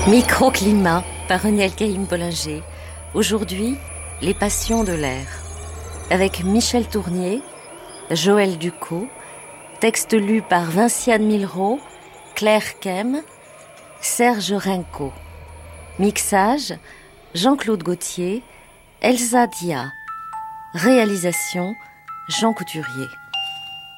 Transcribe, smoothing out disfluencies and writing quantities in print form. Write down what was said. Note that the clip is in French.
Microclimat par René Elkaïm-Bollinger. Aujourd'hui, les passions de l'air. Avec Michel Tournier, Joël Ducot, texte lu par Vinciane Milraud, Claire Kem, Serge Renco. Mixage, Jean-Claude Gauthier, Elsa Dia. Réalisation, Jean Couturier.